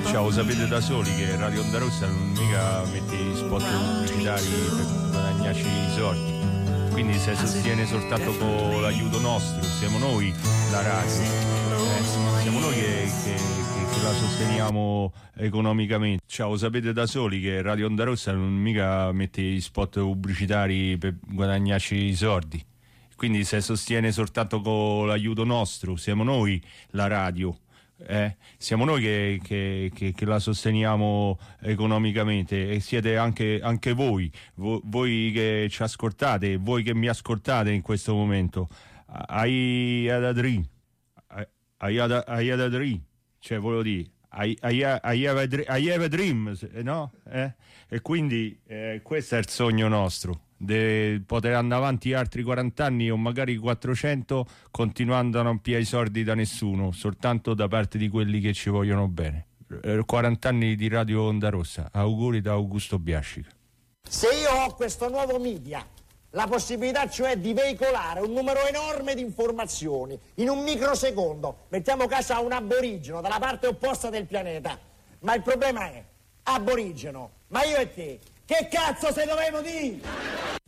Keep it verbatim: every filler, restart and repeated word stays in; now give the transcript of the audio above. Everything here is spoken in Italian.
Ciao, sapete da soli che Radio Onda Rossa non mica mette gli spot pubblicitari per guadagnarci i soldi, quindi se sostiene soltanto con l'aiuto nostro, siamo noi la radio, eh, siamo noi che, che, che, che la sosteniamo economicamente. Ciao, sapete da soli che Radio Onda Rossa non mica mette gli spot pubblicitari per guadagnarci i soldi, quindi se sostiene soltanto con l'aiuto nostro, siamo noi la radio. Eh, siamo noi che, che, che, che la sosteniamo economicamente, e siete anche, anche voi, Vo, voi che ci ascoltate, voi che mi ascoltate in questo momento. Hai da dream, hai da dream, cioè volevo dire, I, I, I, have a dream, I have a dream, no? Eh? E quindi eh, questo è il sogno nostro, di poter andare avanti altri quaranta anni o magari quattrocento, continuando a non pigliare i soldi da nessuno, soltanto da parte di quelli che ci vogliono bene. quaranta anni di Radio Onda Rossa, auguri da Augusto Biascica. Se io ho questo nuovo media, la possibilità cioè di veicolare un numero enorme di informazioni in un microsecondo, mettiamo caso a un aborigeno dalla parte opposta del pianeta, ma il problema è, aborigeno, ma io e te, che cazzo se dovevo dire?